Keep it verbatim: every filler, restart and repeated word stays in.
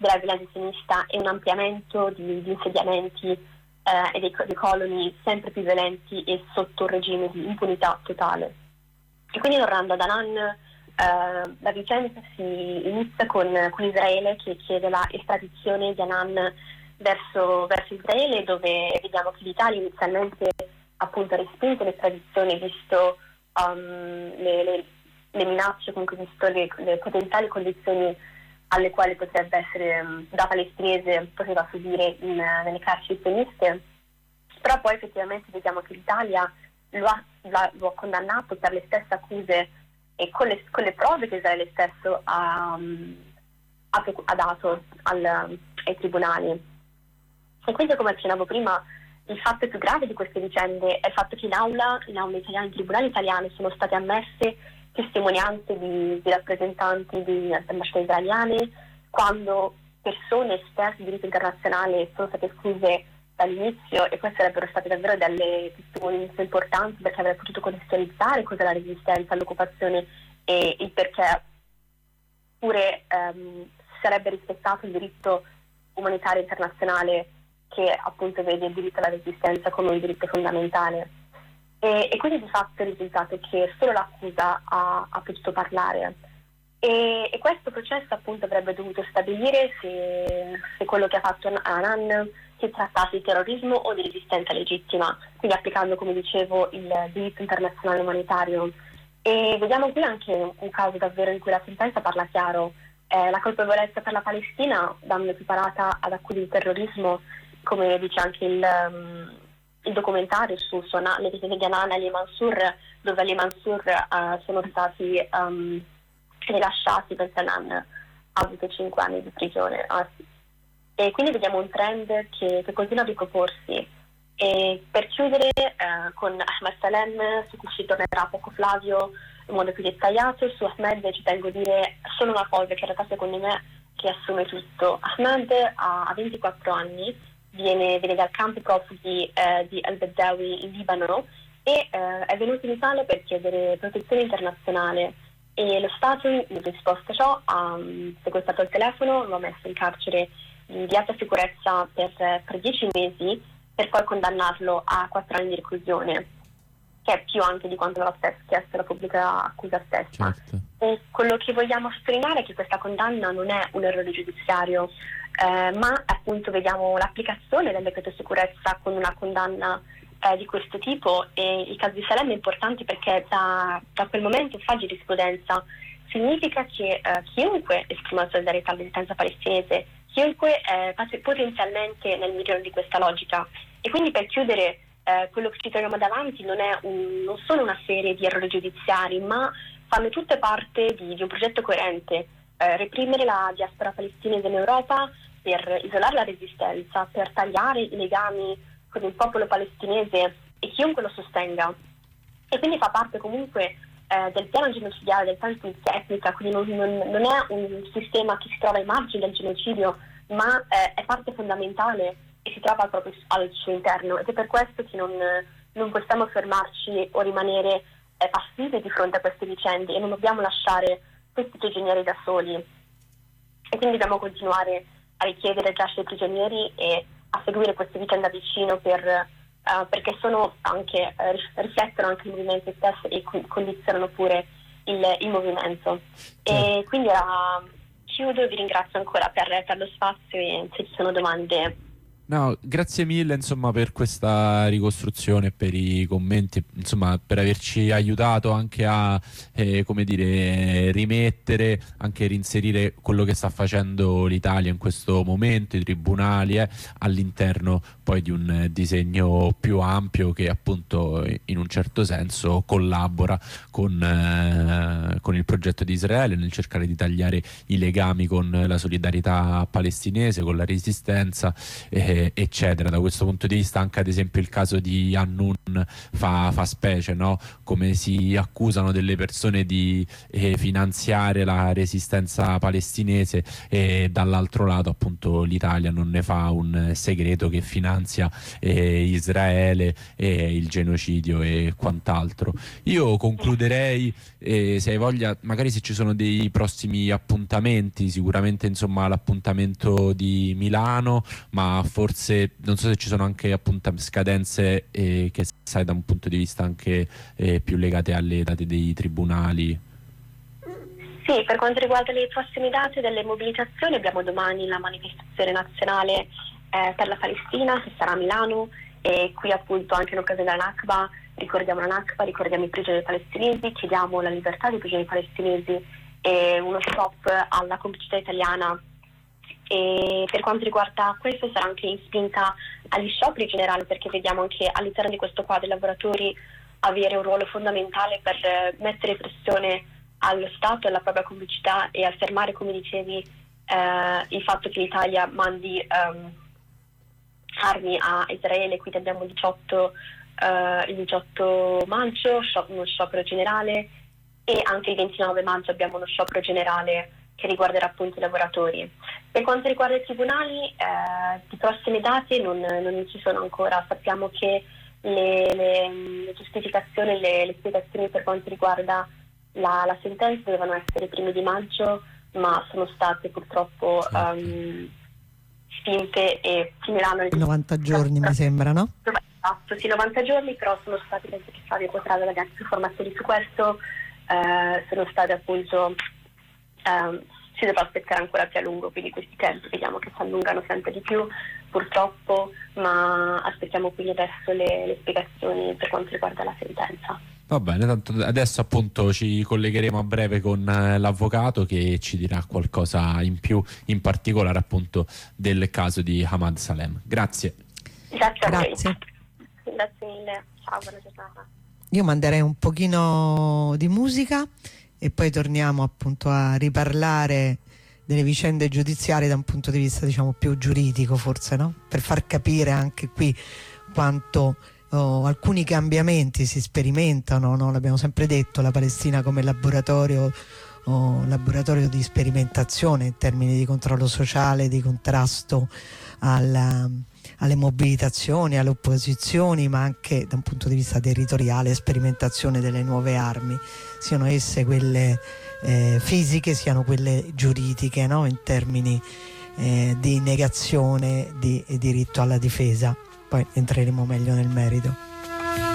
della violenza sionista e un ampliamento di, di insediamenti eh, e dei, dei coloni sempre più violenti e sotto un regime di impunità totale. E quindi tornando ad Anan, eh, la vicenda si inizia con, con Israele che chiede la estradizione di Anan verso, verso Israele, dove vediamo che l'Italia inizialmente appunto ha respinto l'estradizione visto um, le, le, le minacce, comunque visto le, le potenziali condizioni alle quali potrebbe essere um, da palestinese poteva subire in, nelle carceri sioniste. Però poi effettivamente vediamo che l'Italia lo ha, lo ha condannato per le stesse accuse e con le, con le prove che Israele stesso ha, um, ha, ha dato al, ai tribunali. E quindi, come accennavo prima, il fatto più grave di queste vicende è il fatto che in aula, in aula italiana, in tribunali italiani sono state ammesse testimonianze di, di rappresentanti di ambasciate israeliane, quando persone esperte di diritto internazionale sono state escluse dall'inizio, e queste sarebbero state davvero delle testimonianze importanti, perché avrebbe potuto contestualizzare cos'è la resistenza all'occupazione e il perché pure ehm, sarebbe rispettato il diritto umanitario internazionale, che appunto vede il diritto alla resistenza come un diritto fondamentale. E, e quindi di fatto è il risultato che solo l'accusa ha, ha potuto parlare. E, e questo processo appunto avrebbe dovuto stabilire se, se quello che ha fatto Anan si trattasse di terrorismo o di resistenza legittima, quindi applicando, come dicevo, il diritto internazionale umanitario. E vediamo qui anche un caso davvero in cui la sentenza parla chiaro. Eh, la colpevolezza per la Palestina, dando equiparata ad accuse di terrorismo, come dice anche il, um, il documentario su, su Anan, le vicende di Anan e Ali Mansour, dove Ali Mansour uh, sono stati um, rilasciati perché Anan ha avuto cinque anni di prigione. Ah, sì. E quindi vediamo un trend che, che continua a riproporsi. E per chiudere eh, con Ahmed Salem, su cui ci tornerà poco Flavio in modo più dettagliato, su Ahmed ci tengo a dire solo una cosa che in realtà secondo me riassume tutto. Ahmed ha, ha ventiquattro anni, viene, viene dal campo profughi eh, di Al-Bedawi in Libano e eh, è venuto in Italia per chiedere protezione internazionale, e lo Stato in risposta a ciò ha um, sequestrato il telefono, lo ha messo in carcere in di alta sicurezza per, per dieci mesi, per poi condannarlo a quattro anni di reclusione, che è più anche di quanto aveva chiesto la pubblica accusa stessa. Certo. E quello che vogliamo sottolineare è che questa condanna non è un errore giudiziario, eh, ma appunto vediamo l'applicazione del decreto sicurezza con una condanna eh, di questo tipo, e il caso di Salem è importante perché da, da quel momento fa giurisprudenza. Significa che eh, chiunque esprima solidarietà alla resistenza palestinese, chiunque è potenzialmente nel milione di questa logica. E quindi, per chiudere, eh, quello che ci troviamo davanti non è un, non solo una serie di errori giudiziari, ma fanno tutte parte di, di un progetto coerente: eh, reprimere la diaspora palestinese in Europa per isolare la resistenza, per tagliare i legami con il popolo palestinese e chiunque lo sostenga. E quindi fa parte comunque eh, del piano genocidiale, del piano di pulizia etnica, quindi non, non, non è un sistema che si trova ai margini del genocidio, ma eh, è parte fondamentale e si trova proprio al suo interno, ed è per questo che non, non possiamo fermarci o rimanere eh, passivi di fronte a queste vicende, e non dobbiamo lasciare questi prigionieri da soli. E quindi dobbiamo continuare a richiedere il rilascio dei prigionieri e a seguire queste vicende da vicino, per Uh, perché sono anche uh, riflettono anche il movimento stesso e co- condizionano pure il, il movimento. Certo. E quindi uh, chiudo, vi ringrazio ancora per, per lo spazio, e se ci sono domande. No, grazie mille insomma per questa ricostruzione, per i commenti, insomma per averci aiutato anche a eh, come dire, rimettere, anche reinserire quello che sta facendo l'Italia in questo momento, i tribunali, eh, all'interno poi di un disegno più ampio che appunto in un certo senso collabora con, eh, con il progetto di Israele nel cercare di tagliare i legami con la solidarietà palestinese, con la resistenza, eh, eh, eccetera. Da questo punto di vista anche ad esempio il caso di Annun fa, fa specie, no? Come si accusano delle persone di eh, finanziare la resistenza palestinese e dall'altro lato appunto l'Italia non ne fa un segreto che finanzia eh, Israele e il genocidio e quant'altro. Io concluderei, eh, se hai voglia, magari se ci sono dei prossimi appuntamenti, sicuramente insomma l'appuntamento di Milano, ma forse non so se ci sono anche appunto scadenze eh, che sai da un punto di vista anche eh, più legate alle date dei tribunali. Sì, per quanto riguarda le prossime date delle mobilitazioni, abbiamo domani la manifestazione nazionale eh, per la Palestina, che sarà a Milano, e qui appunto anche in occasione della Nakba ricordiamo la Nakba, ricordiamo i prigionieri palestinesi, chiediamo la libertà dei prigionieri palestinesi e uno stop alla complicità italiana. E per quanto riguarda questo sarà anche in spinta agli scioperi generali, perché vediamo anche all'interno di questo quadro i lavoratori avere un ruolo fondamentale per mettere pressione allo Stato e alla propria complicità e affermare, come dicevi, eh, il fatto che l'Italia mandi um, armi a Israele. Quindi abbiamo diciotto, uh, il diciotto maggio uno sciopero generale, e anche il ventinove maggio abbiamo uno sciopero generale che riguarderà appunto i lavoratori. Per quanto riguarda i tribunali, eh, di prossime date non, non ci sono ancora. Sappiamo che le, le, le giustificazioni, le, le spiegazioni per quanto riguarda la, la sentenza dovevano essere i primi di maggio, ma sono state purtroppo um, spinte e finiranno novanta giorni mi sembra, no? Esatto, sì, novanta giorni, però sono stati, penso che Fabio potrà dare anche più informazioni su questo, eh, sono state appunto, eh, si dovrà aspettare ancora più a lungo, quindi questi tempi vediamo che si allungano sempre di più purtroppo, ma aspettiamo quindi adesso le, le spiegazioni per quanto riguarda la sentenza. Va bene, tanto adesso appunto ci collegheremo a breve con eh, l'avvocato che ci dirà qualcosa in più, in particolare appunto del caso di Ahmad Salem. Grazie. Grazie a Grazie. voi. Grazie mille. Ciao, buona giornata. Io manderei un pochino di musica e poi torniamo appunto a riparlare delle vicende giudiziarie da un punto di vista diciamo più giuridico, forse, no? Per far capire anche qui quanto oh, alcuni cambiamenti si sperimentano, no? L'abbiamo sempre detto, la Palestina come laboratorio oh, laboratorio di sperimentazione in termini di controllo sociale, di contrasto alla, alle mobilitazioni, alle opposizioni, ma anche da un punto di vista territoriale, sperimentazione delle nuove armi, siano esse quelle eh, fisiche, siano quelle giuridiche, no? In termini eh, di negazione di diritto alla difesa. Poi entreremo meglio nel merito.